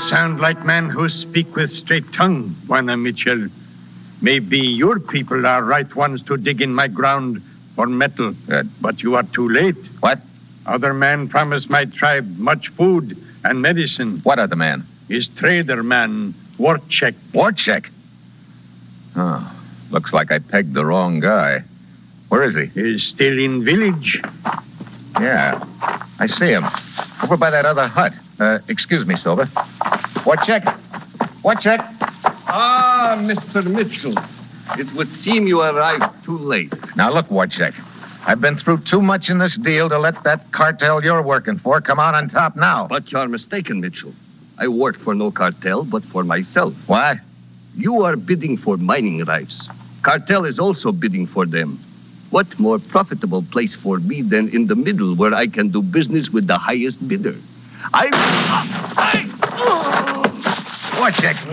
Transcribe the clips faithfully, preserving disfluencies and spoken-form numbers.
sound like man who speak with straight tongue, Buena Mitchell. Maybe your people are right ones to dig in my ground for metal. Good. But you are too late. What? Other man promised my tribe much food and medicine. What other man? His trader man, Warchek. Warchek? Oh, looks like I pegged the wrong guy. Where is he? He's still in village. Yeah, I see him. Over by that other hut. Uh, excuse me, Sober. Warchek? Warchek? Ah, Mister Mitchell. It would seem you arrived too late. Now, look, Warchek. I've been through too much in this deal to let that cartel you're working for come out on top now. But you're mistaken, Mitchell. I work for no cartel, but for myself. What? You are bidding for mining rights. Cartel is also bidding for them. What more profitable place for me than in the middle where I can do business with the highest bidder? I... I... Warchek.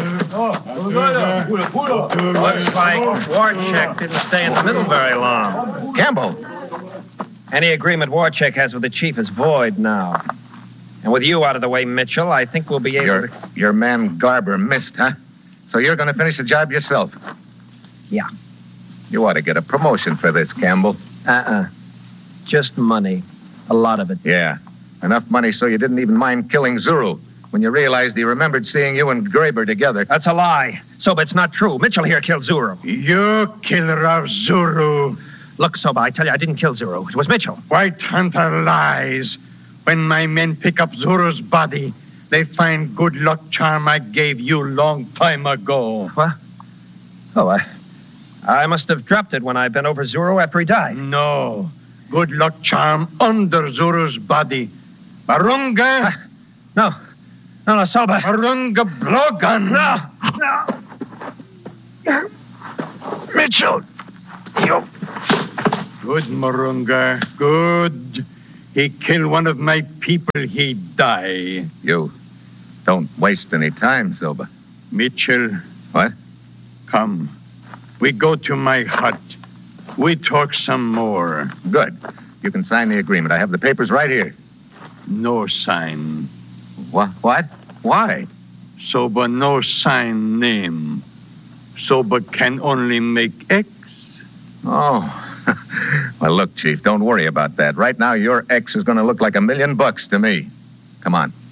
Looks like Warchek didn't stay in the middle very long. Campbell. Any agreement Warchek has with the chief is void now. And with you out of the way, Mitchell, I think we'll be able Your, to... your man Garber missed, huh? So you're going to finish the job yourself? Yeah. You ought to get a promotion for this, Campbell. Uh-uh. Just money. A lot of it. Yeah. Enough money so you didn't even mind killing Zuru when you realized he remembered seeing you and Graber together. That's a lie. Soba, it's not true. Mitchell here killed Zuru. You killer of Zuru. Look, Soba, I tell you, I didn't kill Zuru. It was Mitchell. White Hunter lies. When my men pick up Zuru's body, they find good luck charm I gave you long time ago. What? Oh, I... I must have dropped it when I bent over Zuru after he died. No. Good luck charm under Zuru's body. Barunga? Uh, no. No, no, Soba. Barunga Blogan. No. No. Mitchell. You... Good, Marunga. Good. He killed one of my people, he die. You don't waste any time, Zoba. Mitchell. What? Come. We go to my hut. We talk some more. Good. You can sign the agreement. I have the papers right here. No sign. What? What? Why? Soba no sign name. Soba can only make X. Oh. Well, look, Chief, don't worry about that. Right now, your X is going to look like a million bucks to me. Come on.